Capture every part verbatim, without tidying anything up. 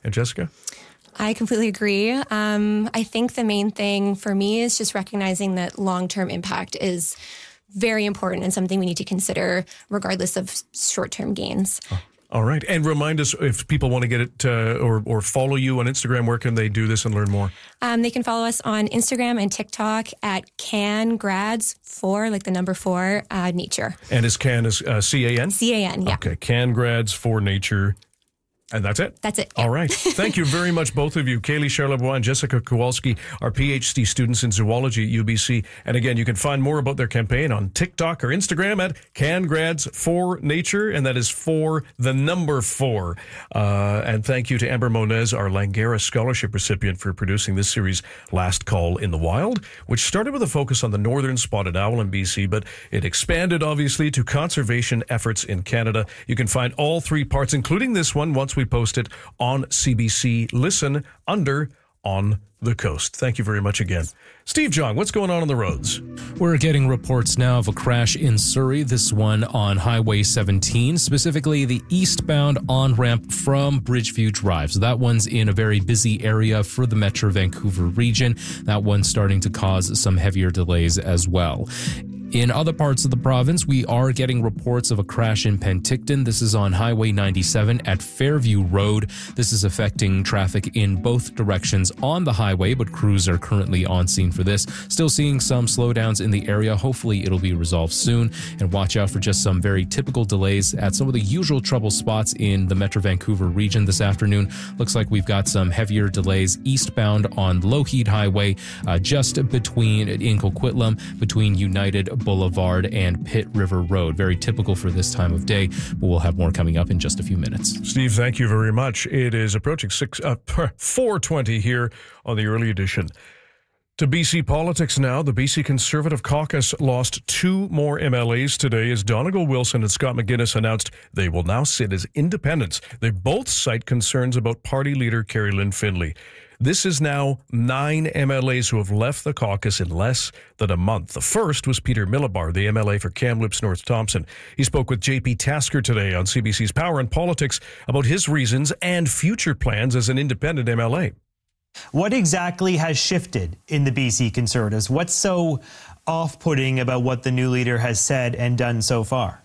And Jessica? I completely agree. Um, I think the main thing for me is just recognizing that long-term impact is very important and something we need to consider regardless of short-term gains. Oh. All right. And remind us, if people want to get it uh, or, or follow you on Instagram, where can they do this and learn more? Um, they can follow us on Instagram and TikTok at CanGrads four, like the number four, uh, Nature. And is Can is uh, C A N? C A N, yeah. Okay. CanGrads for Nature. And that's it? That's it. Yeah. All right. Thank you very much, both of you. Kaylee Charlebois and Jessica Kowalski are PhD students in zoology at U B C. And again, you can find more about their campaign on TikTok or Instagram at CanGrads for Nature, and that is for the number four. Uh, and thank you to Amber Monez, our Langara Scholarship recipient, for producing this series, Last Call in the Wild, which started with a focus on the northern spotted owl in B C, but it expanded, obviously, to conservation efforts in Canada. You can find all three parts, including this one, once we post it on C B C Listen under On the Coast. Thank you very much again. Steve Jong, what's going on on the roads? We're getting reports now of a crash in Surrey, this one on Highway seventeen, specifically the eastbound on-ramp from Bridgeview Drive. So that one's in a very busy area for the Metro Vancouver region. That one's starting to cause some heavier delays as well. In other parts of the province, we are getting reports of a crash in Penticton. This is on Highway ninety-seven at Fairview Road. This is affecting traffic in both directions on the highway, but crews are currently on scene for this. Still seeing some slowdowns in the area. Hopefully it'll be resolved soon. And watch out for just some very typical delays at some of the usual trouble spots in the Metro Vancouver region this afternoon. Looks like we've got some heavier delays eastbound on Lougheed Highway, uh, just between, in Coquitlam, between United Boulevard and Pitt River Road. Very typical for this time of day, but we'll have more coming up in just a few minutes. Steve, thank you very much. It is approaching six, uh, four twenty here on the early edition. To B C politics now, the B C Conservative Caucus lost two more M L As today as Donegal Wilson and Scott McGuinness announced they will now sit as independents. They both cite concerns about party leader Kerry Lynn Findlay. This is now nine M L As who have left the caucus in less than a month. The first was Peter Millibar, the M L A for Kamloops North Thompson. He spoke with J P Tasker today on C B C's Power and Politics about his reasons and future plans as an independent M L A. What exactly has shifted in the B C Conservatives? What's so off-putting about what the new leader has said and done so far?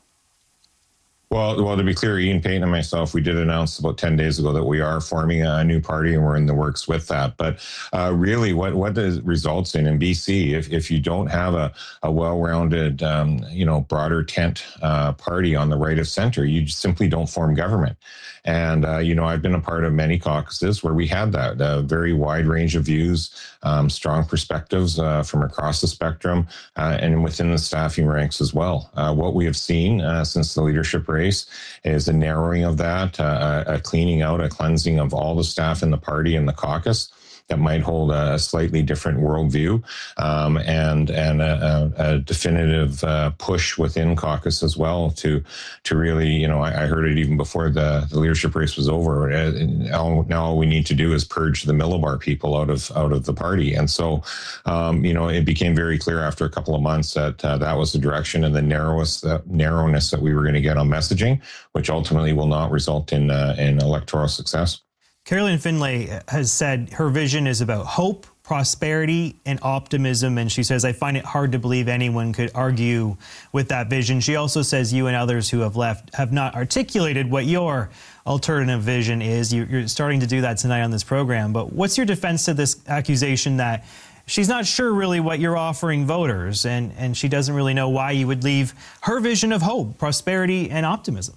Well, well, to be clear, Ian Payton and myself, we did announce about ten days ago that we are forming a new party and we're in the works with that. But uh, really, what what does results in in B C, if, if you don't have a, a well-rounded, um, you know, broader tent uh, party on the right of center, you just simply don't form government. And, uh, you know, I've been a part of many caucuses where we had that, a very wide range of views, um, strong perspectives uh, from across the spectrum uh, and within the staffing ranks as well. Uh, what we have seen uh, since the leadership race is a narrowing of that, uh, a cleaning out, a cleansing of all the staff in the party and the caucus that might hold a slightly different worldview, um, and and a, a definitive uh, push within caucus as well to to really, you know, I, I heard it even before the, the leadership race was over. Now, now all we need to do is purge the Millibar people out of out of the party, and so um, you know, it became very clear after a couple of months that uh, that was the direction and the narrowest uh, narrowness that we were going to get on messaging, which ultimately will not result in uh, in electoral success. Kerry Lynn Findlay has said her vision is about hope, prosperity, and optimism. And she says, I find it hard to believe anyone could argue with that vision. She also says you and others who have left have not articulated what your alternative vision is. You're starting to do that tonight on this program. But what's your defense to this accusation that she's not sure really what you're offering voters, and, and she doesn't really know why you would leave her vision of hope, prosperity, and optimism?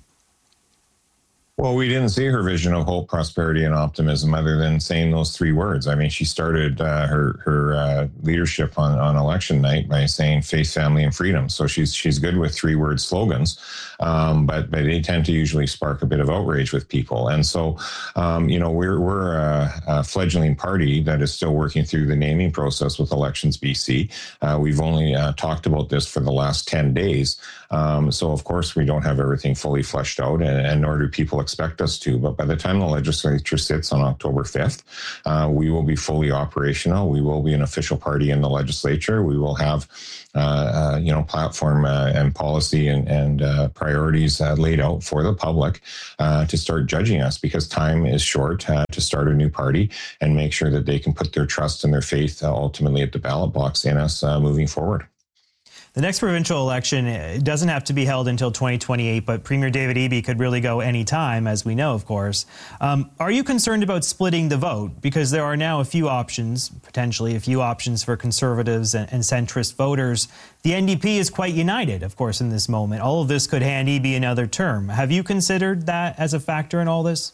Well, we didn't see her vision of hope, prosperity, and optimism other than saying those three words. I mean, she started uh, her her uh, leadership on, on election night by saying faith, family, and freedom. So she's she's good with three-word slogans, um, but, but they tend to usually spark a bit of outrage with people. And so, um, you know, we're, we're a, a fledgling party that is still working through the naming process with Elections B C. Uh, we've only uh, talked about this for the last ten days. Um, so, of course, we don't have everything fully fleshed out, and, and nor do people expect us to. But by the time the legislature sits on October fifth, uh, we will be fully operational. We will be an official party in the legislature. We will have, uh, uh, you know, platform uh, and policy and, and uh, priorities uh, laid out for the public uh, to start judging us, because time is short uh, to start a new party and make sure that they can put their trust and their faith uh, ultimately at the ballot box in us uh, moving forward. The next provincial election it doesn't have to be held until twenty twenty-eight, but Premier David Eby could really go any time, as we know, of course. Um, are you concerned about splitting the vote? Because there are now a few options, potentially a few options for Conservatives and, and centrist voters. The N D P is quite united, of course, in this moment. All of this could hand Eby another term. Have you considered that as a factor in all this?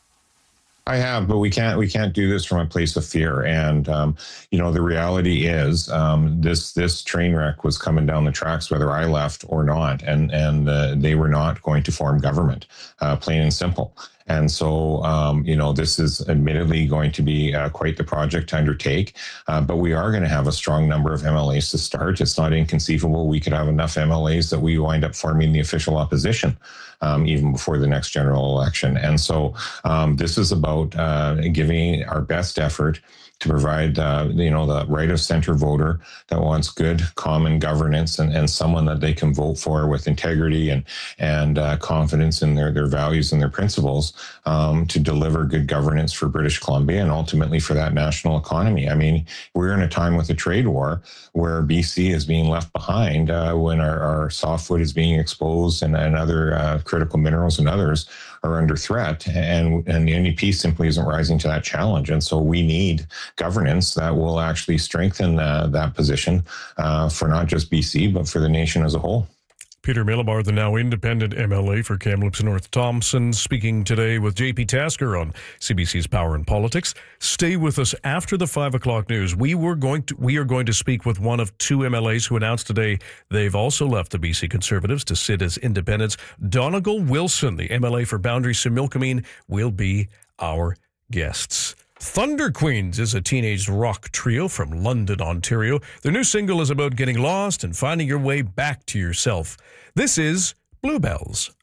I have, but we can't we can't do this from a place of fear. And um, you know, the reality is um, this this train wreck was coming down the tracks, whether I left or not, and and uh, they were not going to form government, uh, plain and simple. And so, um, you know, this is admittedly going to be uh, quite the project to undertake, uh, but we are going to have a strong number of M L As to start. It's not inconceivable we could have enough M L As that we wind up forming the official opposition um, even before the next general election. And so um, this is about uh, giving our best effort to provide, uh, you know, the right of center voter that wants good common governance and, and someone that they can vote for with integrity and and uh, confidence in their, their values and their principles um, to deliver good governance for British Columbia and ultimately for that national economy. I mean, we're in a time with a trade war where B C is being left behind uh, when our, our softwood is being exposed and, and other uh, critical minerals and others are under threat, and, and the N D P simply isn't rising to that challenge. And so we need governance that will actually strengthen uh, that position uh, for not just B C, but for the nation as a whole. Peter Milobar, the now independent M L A for Kamloops North Thompson, speaking today with J P Tasker on C B C's Power and Politics. Stay with us after the five o'clock news. We were going to we are going to speak with one of two M L As who announced today they've also left the B C Conservatives to sit as independents. Donegal Wilson, the M L A for Boundary Similkameen, will be our guests. Thunder Queens is a teenage rock trio from London, Ontario. Their new single is about getting lost and finding your way back to yourself. This is Bluebells.